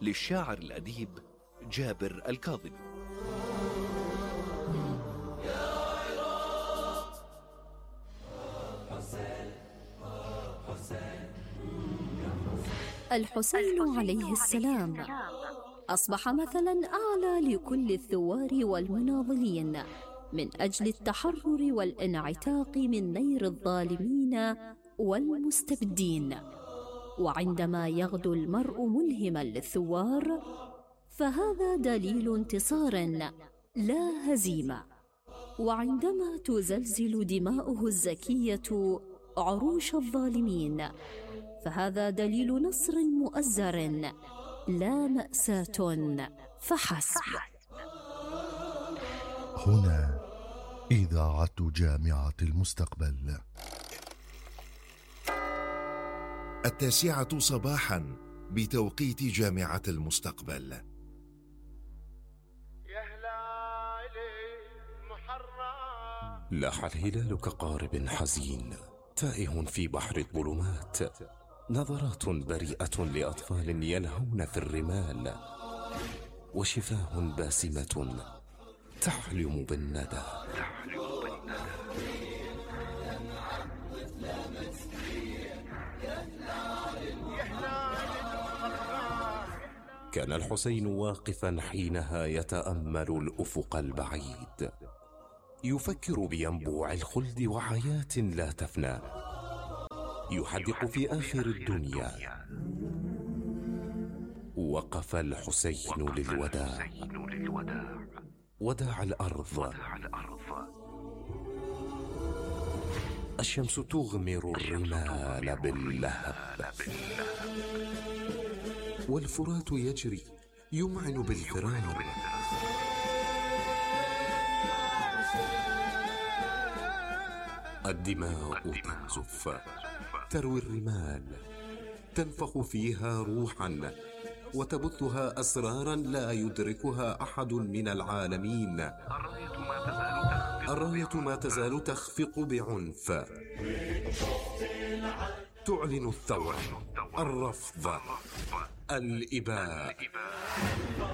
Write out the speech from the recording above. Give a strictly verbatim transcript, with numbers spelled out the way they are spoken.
للشاعر الأديب جابر الكاظمي. الحسين عليه السلام أصبح مثلا أعلى لكل الثوار والمناضلين من أجل التحرر والانعتاق من نير الظالمين والمستبدين. وعندما يغدو المرء ملهما للثوار فهذا دليل انتصار لا هزيمة، وعندما تزلزل دماؤه الزكية عروش الظالمين فهذا دليل نصر مؤزر لا مأساة فحسب. هنا إذاعة جامعة المستقبل. التاسعة صباحا بتوقيت جامعة المستقبل. لاح الهلال كقارب حزين تائه في بحر الظلمات، نظرات بريئة لأطفال يلهون في الرمال، وشفاه باسمة تحلم بالندى. كان الحسين واقفا حينها يتأمل الأفق البعيد، يفكر بينبوع الخلد وحياة لا تفنى، يحدق في آخر الدنيا. وقف الحسين للوداع، وداع الأرض. الشمس تغمر الرمال باللهب، والفرات يجري يمعن بالفرار. الدماء تنزف تروي الرمال، تنفخ فيها روحا وتبثها أسرارا لا يدركها أحد من العالمين. الراية ما تزال تخفق بعنف، تعلن الثورة، الرفض، الإباء.